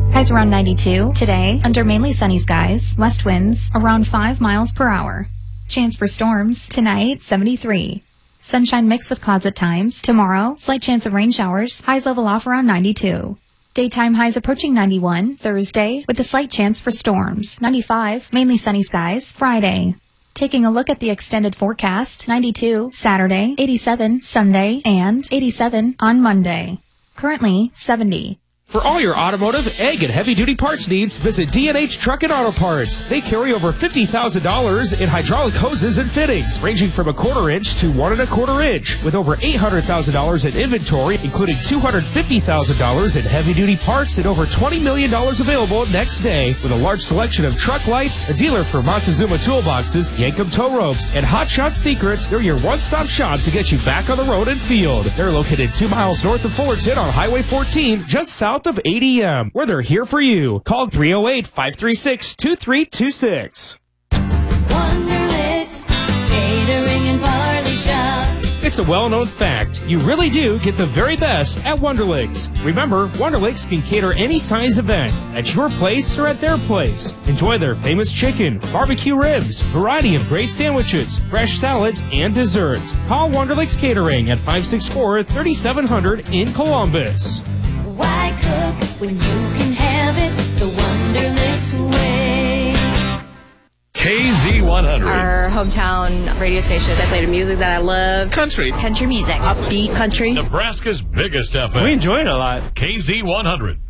Highs around 92. Today, under mainly sunny skies, west winds around 5 miles per hour. Chance for storms tonight, 73. Sunshine mixed with clouds at times. Tomorrow, slight chance of rain showers. Highs level off around 92. Daytime highs approaching 91. Thursday, with a slight chance for storms. 95, mainly sunny skies. Friday. Taking a look at the extended forecast, 92 Saturday, 87 Sunday, and 87 on Monday. Currently, 70. For all your automotive, ag, and heavy-duty parts needs, visit D&H Truck and Auto Parts. They carry over $50,000 in hydraulic hoses and fittings, ranging from 1/4 inch to 1 1/4 inch, with over $800,000 in inventory, including $250,000 in heavy-duty parts and over $20 million available next day. With a large selection of truck lights, a dealer for Montezuma toolboxes, Yankum tow ropes, and Hot Shot Secrets, they're your one-stop shop to get you back on the road and field. They're located 2 miles north of Fullerton on Highway 14, just south of ADM, where they're here for you. Call 308-536-2326. Wonderlicks Catering and Party Shop. It's a well-known fact. You really do get the very best at Wonderlicks. Remember, Wonderlicks can cater any size event at your place or at their place. Enjoy their famous chicken, barbecue ribs, variety of great sandwiches, fresh salads, and desserts. Call Wonderlicks Catering at 564-3700 in Columbus. Why cook when you can have it the Wonderlicks way? KZ100. Our hometown radio station. They play the music that I love. Country music. Upbeat country. Nebraska's biggest FM. We enjoy it a lot. KZ100.